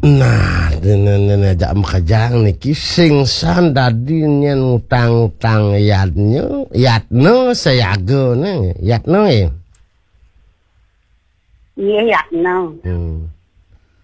Nah, dina jak makajang niki singsan dadi nyen utang-utang yatno sayaga ne, yatno Iya, yatno.